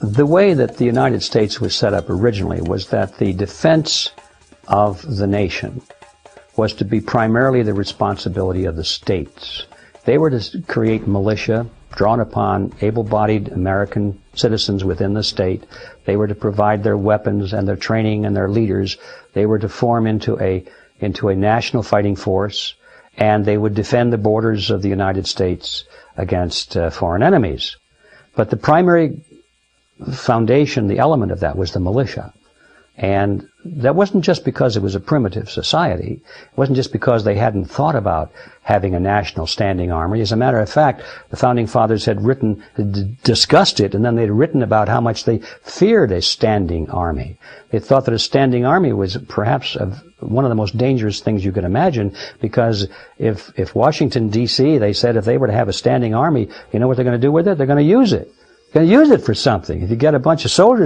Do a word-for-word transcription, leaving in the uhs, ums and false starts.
The way that the United States was set up originally was that the defense of the nation was to be primarily the responsibility of the states. They were to create militia drawn upon able-bodied American citizens within the state. They were to provide their weapons and their training and their leaders. They were to form into a into a national fighting force, and they would defend the borders of the United States against uh, foreign enemies. But the primary foundation, the element of that, was the militia. And that wasn't just because it was a primitive society. It wasn't just because they hadn't thought about having a national standing army. As a matter of fact, the Founding Fathers had written, had discussed it, and then they'd written about how much they feared a standing army. They thought that a standing army was perhaps a, one of the most dangerous things you could imagine, because if, if Washington, D C, they said if they were to have a standing army, you know what they're going to do with it? They're going to use it. They're going to use it for something. If you get a bunch of soldiers